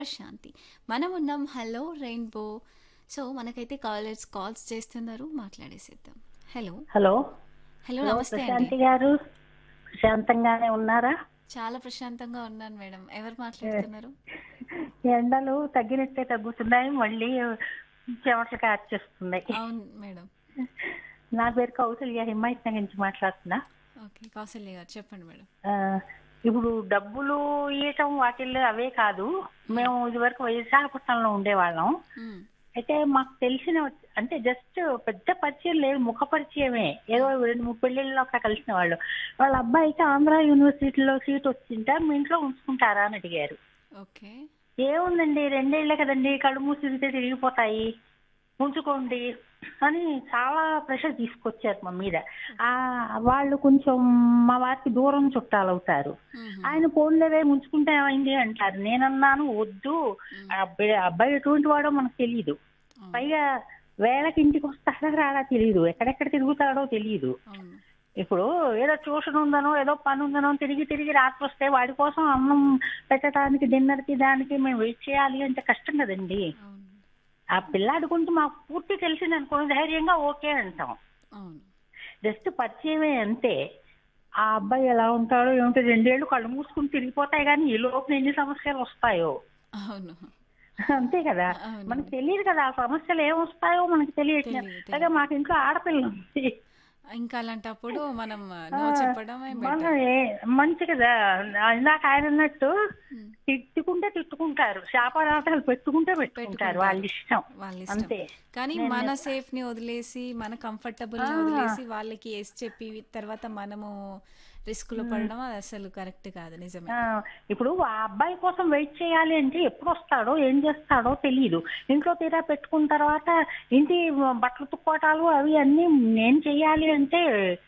ప్రశాంతి. మనమున్నాం hello rainbow. So, మనకైతే calls చేస్తున్నారు. మాట్లాడేసేద్దాం. హలో. హలో. హలో. హలో నమస్తే అండి. ప్రశాంతి గారు. ప్రశాంతంగానే ఉన్నారా? చాలా ప్రశాంతంగా ఉన్నాను మేడం. ఎవరు ఏ, మాట్లాడుతున్నారు? ఎండలు తగ్గినట్టే తగ్గుతున్నాయి. మళ్ళీ చెమటలు కార్చేస్తున్నాయి. అవును మేడం. నా పేరు కౌసల్య, హిమాయత్ నగర్ నుంచి మాట్లాడుతున్నా. ఓకే. కౌసల్య గారు చెప్పండి మేడం. ఆ, ఇప్పుడు డబ్బులు ఇవ్వటం వాటిల్లో అవే కాదు. హ్మ్. మేము ఇదివరకు విశాఖపట్నంలో ఉండేవాళ్ళం. హ్మ్. అయితే మాకు తెలిసిన, అంటే జస్ట్ పెద్ద పరిచయం లేదు, ముఖ పరిచయమే. ఏదో హ్మ్. 2, 3 పెళ్లిళ్ళలో అక్కడ కలిసిన వాళ్ళు. వాళ్ళ అబ్బాయికి ఆంధ్ర యూనివర్సిటీలో సీట్ వచ్చింటే మీ ఇంట్లో ఉంచుకుంటారా అని అడిగారు. ఓకే. ఏముందండి, 2 ఏళ్లే కదండి, కళ్ళు మూసి తిరిగితే తిరిగిపోతాయి, ఉంచుకోండి అని చాలా ప్రెషర్ తీసుకొచ్చారు మా మీద. ఆ వాళ్ళు కొంచెం మా వారికి దూరం చుట్టాలవుతారు. హుహుహు. ఆయన ఫోన్లేవే ఉంచుకుంటే ఏమైంది అంటారు. నేనన్నాను వద్దు, హ్మ్. ఆ అబ్బాయి ఎటువంటి వాడో మనకు తెలియదు. అవును. పైగా వేళకి ఇంటికి వస్తాడా రాడా తెలియదు, ఎక్కడెక్కడ తిరుగుతాడో తెలియదు. అవును. ఇప్పుడు ఏదో ట్యూషన్ ఉందనో ఏదో పని ఉందనో తిరిగి తిరిగి రాత్రి వస్తే వాడి కోసం అన్నం పెట్టడానికి, డిన్నర్ కి, దానికి మేము వెయిట్ చేయాలి అంటే కష్టం కదండి. అవును. ఆ పిల్లాడి గురించి మాకు పూర్తి తెలిసింది అనుకోండి, ధైర్యంగా ఓకే అంటాం. అవును. జస్ట్ పరిచయమే అంతే. ఆ అబ్బాయి ఎలా ఉంటాడో ఏమిటో, 2 ఏళ్ళు కళ్ళు మూసుకుని తిరిగిపోతాయి, కానీ ఈ లోపల ఎన్ని సమస్యలు వస్తాయో. అవును. అంతే కదా. మనకు అవునండి. తెలియదు కదా ఆ సమస్యలు ఏమొస్తాయో, మనకి తెలియట్లేదు. తెలీదు. పైగా తెలీదు. మాకు ఇంట్లో ఆడపిల్ల ఉంది. ఇంకా అలాంటప్పుడు మనం ఆ, నో చెప్పడమే మన బెటర్. మంచి కదా. ఇందాక ఆయన అన్నట్టు హ్మ్. తిట్టుకుంటే తిట్టుకుంటారు, శాపనార్థాలు పెట్టుకుంటే పెట్టుకుంటారు, వాళ్ళ పెట్టుకుంటారు. ఇష్టం. వాళ్ళిష్టం. అంతే. కానీ నేను మన నిజ- సేఫ్‌ని వదిలేసి, మన ఆ, కంఫర్టబుల్‌ని వదిలేసి, వాళ్ళకి యెస్ చెప్పి తర్వాత మనము రిస్క్‌లో ఉమ్, పడడం అది అసలు కరెక్ట్ కాదు. నిజమే. ఆ, ఇప్పుడు ఆ అబ్బాయి కోసం వెయిట్ చేయాలి అంటే ఎప్పుడు వస్తాడో ఏం చేస్తాడో తెలియదు. ఇంట్లో తీరా పెట్టుకున్న తర్వాత ఇంటి బట్టలు తుక్కోటాలు అవి అన్నీ నేను చెయ్యాలి అంటే,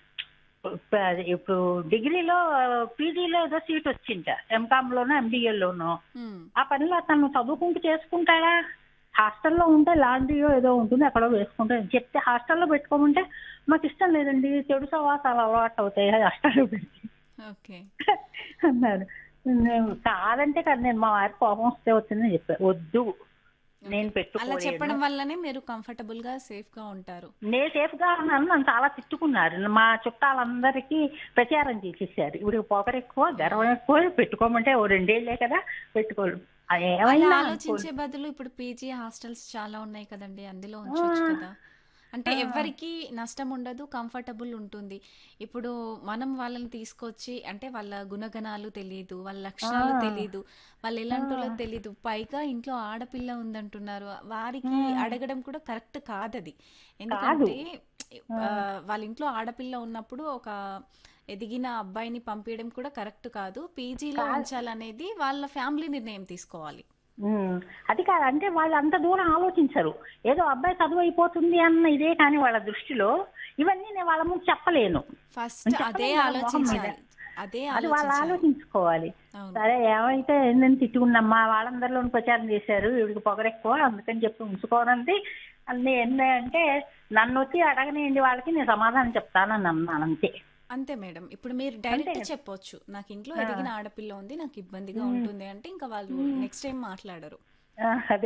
ఇప్పుడు డిగ్రీలో పీజీలో ఏదో సీట్ వచ్చింట, ఎంకామ్ లోనో ఎంబీఏలోనో. హ్మ్. ఆ పనిలో అతను చదువుకుంటూ చేసుకుంటాడా? హాస్టల్లో ఉంటే లాండ్రీయో ఏదో ఉంటుంది, అక్కడో వేసుకుంటా చెప్తే హాస్టల్లో పెట్టుకోమంటే మాకు ఇష్టం లేదండి, చెడు సవాసాలు అలవాటు అవుతాయి హాస్టల్లో పెడితే ఓకే. అన్నారు. నేను కాదంటే కాదు, నేను మా వారికి కోపం వస్తే వచ్చిందని చెప్పాను, వద్దు ఓకే. నేను అలా పెట్టుకోలేను. చెప్పడం వల్లనే మీరు కంఫర్టబుల్‌గా, సేఫ్‌గా ఉంటారు. నేను సేఫ్ గా ఉన్నాను, నన్ను చాలా తిట్టుకున్నారు. మా చుట్టాలందరికీ ప్రచారం చేసేసారు, ఇప్పుడు పొగరు ఎక్కువ, గర్వం హ్మ్. ఎక్కువ, పెట్టుకోమంటే ఓ 2 ఏళ్లే కదా పెట్టుకోరు. అది అలా ఏమైనా ఆలోచించే అనుకోండి. బదులు ఇప్పుడు పీజీ హాస్టల్స్ చాలా ఉన్నాయి కదండీ! అందులో ఆ, ఉంచొచ్చు కదా! అంటే ఆ, ఎవ్వరికీ నష్టం ఉండదు. కంఫర్టబుల్ ఉంటుంది. ఇప్పుడు మనం వాళ్ళని తీసుకొచ్చి అంటే వాళ్ళ గుణగణాలు తెలీదు. వాళ్ళ లక్షణాలు ఆ, తెలీదు. వాళ్ళు ఆ, ఎలాంటోళ్ళో తెలీదు. పైగా ఇంట్లో ఆడపిల్ల ఉందంటున్నారు. వారికి ఉమ్, అడగడం కూడా కరెక్ట్ కాదది. కాదు. ఎందుకంటే ఆ, వాళ్ళ ఇంట్లో ఆడపిల్ల ఉన్నప్పుడు ఒక ఎదిగిన అబ్బాయిని పంపియడం కూడా కరెక్ట్ కాదు. పీజీలో కాదు. ఉంచాలనేది వాళ్ళ ఫ్యామిలీ నిర్ణయం తీసుకోవాలి. అది కాదు, అంటే వాళ్ళు అంత దూరం ఆలోచించరు. ఏదో అబ్బాయి చదువు అయిపోతుంది అన్న ఇదే, కానీ వాళ్ళ దృష్టిలో ఇవన్నీ నేను వాళ్ళ ముందు చెప్పలేను. ఫస్ట్ నేను అదే చెప్పలేను కదా మొహం మీద. ఆలోచించాలి. అదే అది వాళ్ళు ఆలోచించాలి. ఆలోచించుకోవాలి. అవును. సరే ఏమైతే ఏందని తిట్టుకున్నాం, మా వాళ్ళందరిలోని ప్రచారం చేశారు వీడికి పొగరెక్కువ అందుకని చెప్పి ఉంచుకోనంది. అన్ని ఏంది అంటే, నన్ను వచ్చి అడగనియండి వాళ్ళకి, నేను సమాధానం చెప్తానని అన్నాను అంతే. అంతే మేడం. ఇప్పుడు మీరు అంతే డైరెక్ట్ కదా. చెప్పొచ్చు. నాకు ఇంట్లో ఆ, ఎదిగిన ఆడపిల్ల ఉంది. నాకు ఇబ్బందిగా ఉమ్, ఉంటుంది అంటే ఇంకా వాళ్ళు ఉమ్, నెక్స్ట్ టైం మాట్లాడరు. అదే.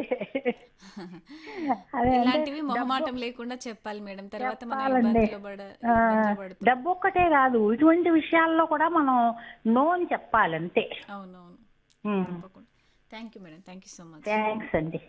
అదే అంటే ఇలాంటివి డబ్బు మొహమాటం లేకుండా చెప్పాలి మేడం. తర్వాత మనం చెప్పాలండి. ఆ, ఇబ్బందులు పడుతాం. డబ్బు ఒక్కటే కాదు, ఇటువంటి విషయాల్లో కూడా మనం నో అని చెప్పాలి అంతే. అవునవును. తప్పకుండా. Thank you madam. Thank you so much. Thanks అండి.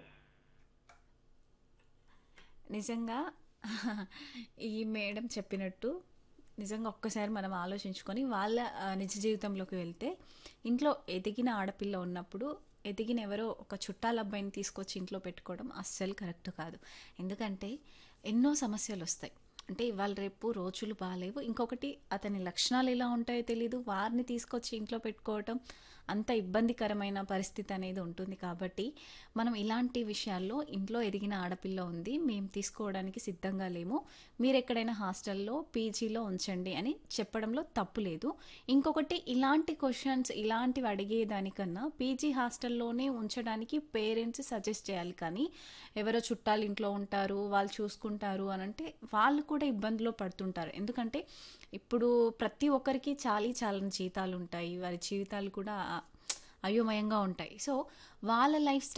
నిజంగా ఈ మేడం చెప్పినట్టు నిజంగా ఒక్కసారి మనం ఆలోచించుకొని వాళ్ళ నిజ జీవితంలోకి వెళ్తే ఇంట్లో ఎదిగిన ఆడపిల్ల ఉన్నప్పుడు ఎదిగిన ఎవరో ఒక చుట్టాల అబ్బాయిని తీసుకొచ్చి ఇంట్లో పెట్టుకోవడం అస్సలు కరెక్ట్ కాదు. ఎందుకంటే ఎన్నో సమస్యలు వస్తాయి. అంటే ఇవాళ రేపు రోజులు బాగాలేవు. ఇంకొకటి అతని లక్షణాలు ఎలా ఉంటాయో తెలీదు. వారిని తీసుకొచ్చి ఇంట్లో పెట్టుకోవటం అంత ఇబ్బందికరమైన పరిస్థితి అనేది ఉంటుంది. కాబట్టి మనం ఇలాంటి విషయాల్లో ఇంట్లో ఎదిగిన ఆడపిల్ల ఉంది, మేము తీసుకోవడానికి సిద్ధంగా లేము, మీరు ఎక్కడైనా హాస్టల్లో పీజీలో ఉంచండి అని చెప్పడంలో తప్పు లేదు. ఇంకొకటి ఇలాంటి క్వశ్చన్స్ ఇలాంటివి అడిగేదానికన్నా పీజీ హాస్టల్లోనే ఉంచడానికి పేరెంట్స్ సజెస్ట్ చేయాలి. కానీ ఎవరో చుట్టాలు ఇంట్లో ఉంటారు వాళ్ళు చూసుకుంటారు అని అంటే వాళ్ళు కూడా ఇబ్బందిలో పడుతుంటారు. ఎందుకంటే ఇప్పుడు ప్రతి ఒక్కరికి చాలీ చాలని జీతాలు ఉంటాయి. వారి జీవితాలు కూడా అయోమయంగా ఉంటాయి. సో వాళ్ళ లైఫ్